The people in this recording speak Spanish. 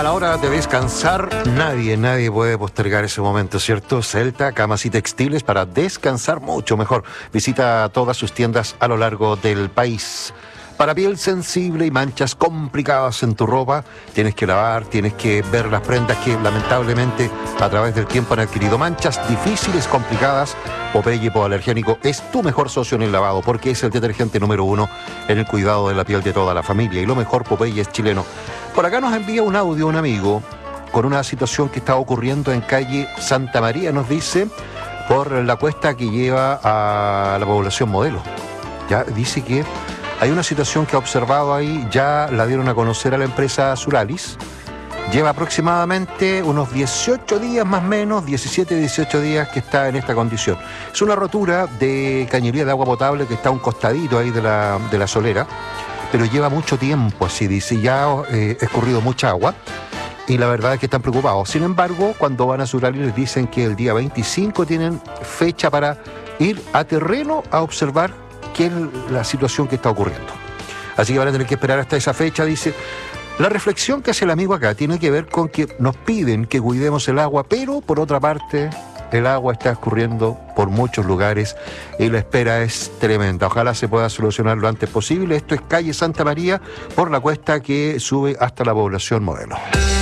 A la hora de descansar, nadie puede postergar ese momento, ¿cierto? Celta, camas y textiles para descansar mucho mejor. Visita todas sus tiendas a lo largo del país. Para piel sensible y manchas complicadas en tu ropa, tienes que lavar, tienes que ver las prendas que lamentablemente a través del tiempo han adquirido manchas difíciles, complicadas. Popeye Hipoalergénico es tu mejor socio en el lavado porque es el detergente número 1 en el cuidado de la piel de toda la familia. Y lo mejor, Popeye es chileno. Por acá nos envía un audio un amigo con una situación que está ocurriendo en calle Santa María, nos dice, por la cuesta que lleva a la población Modelo. Ya dice que hay una situación que ha observado ahí, ya la dieron a conocer a la empresa Suralis. Lleva aproximadamente unos 18 días más o menos, 17, 18 días que está en esta condición. Es una rotura de cañería de agua potable que está a un costadito ahí de la solera, pero lleva mucho tiempo, así dice, ya ha escurrido mucha agua y la verdad es que están preocupados. Sin embargo, cuando van a Suralis les dicen que el día 25 tienen fecha para ir a terreno a observar qué es la situación que está ocurriendo. Así que van a tener que esperar hasta esa fecha, dice. La reflexión que hace el amigo acá tiene que ver con que nos piden que cuidemos el agua, pero por otra parte el agua está escurriendo por muchos lugares y la espera es tremenda. Ojalá se pueda solucionar lo antes posible. Esto es calle Santa María por la cuesta que sube hasta la población Modelo.